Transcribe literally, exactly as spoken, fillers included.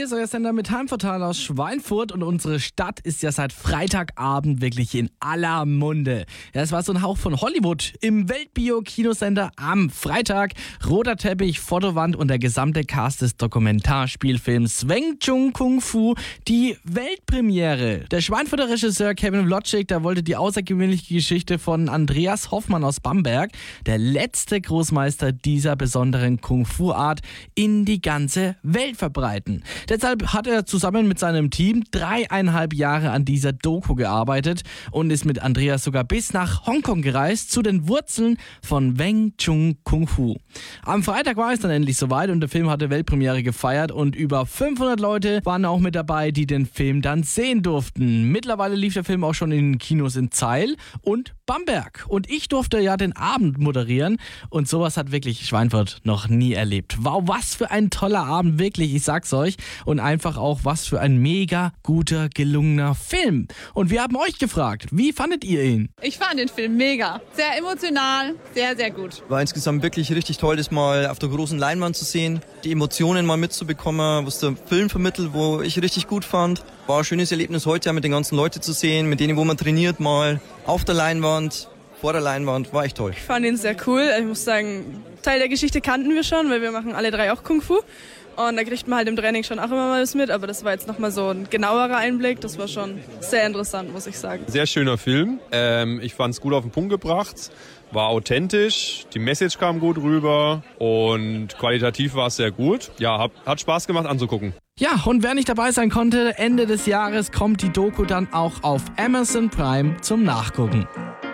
hier ist euer Sender mit Heimvorteil aus Schweinfurt und unsere Stadt ist ja seit Freitagabend wirklich in aller Munde. Ja, es war so ein Hauch von Hollywood im Weltbio-Kinosender am Freitag. Roter Teppich, Fotowand und der gesamte Cast des Dokumentarspielfilms Wing Chun Kung Fu, die Weltpremiere. Der Schweinfurter Regisseur Kevin Wlotschik, der wollte die außergewöhnliche Geschichte von Andreas Hoffmann aus Bamberg, der letzte Großmeister dieser besonderen Kung-Fu-Art, in die ganze Welt verbreiten. Deshalb hat er zusammen mit seinem Team dreieinhalb Jahre an dieser Doku gearbeitet und ist mit Andreas sogar bis nach Hongkong gereist, zu den Wurzeln von Wing Chun Kung Fu. Am Freitag war es dann endlich soweit und der Film hatte Weltpremiere gefeiert und über fünfhundert Leute waren auch mit dabei, die den Film dann sehen durften. Mittlerweile lief der Film auch schon in den Kinos in Zeil und Bamberg. Und ich durfte ja den Abend moderieren und sowas hat wirklich Schweinfurt noch nie erlebt. Wow, was für ein toller Abend, wirklich, ich sag's euch. Und einfach auch, was für ein mega guter, gelungener Film. Und wir haben euch gefragt, wie fandet ihr ihn? Ich fand den Film mega. Sehr emotional, sehr, sehr gut. War insgesamt wirklich richtig toll, das mal auf der großen Leinwand zu sehen, die Emotionen mal mitzubekommen, was der Film vermittelt, wo ich richtig gut fand. War ein schönes Erlebnis heute mit den ganzen Leuten zu sehen, mit denen, wo man trainiert, mal auf der Leinwand, vor der Leinwand, war echt toll. Ich fand ihn sehr cool. Ich muss sagen, Teil der Geschichte kannten wir schon, weil wir machen alle drei auch Kung Fu. Und da kriegt man halt im Training schon auch immer mal was mit, aber das war jetzt nochmal so ein genauerer Einblick. Das war schon sehr interessant, muss ich sagen. Sehr schöner Film. Ähm, ich fand es gut auf den Punkt gebracht. War authentisch, die Message kam gut rüber und qualitativ war es sehr gut. Ja, hat, hat Spaß gemacht anzugucken. Ja, und wer nicht dabei sein konnte, Ende des Jahres kommt die Doku dann auch auf Amazon Prime zum Nachgucken.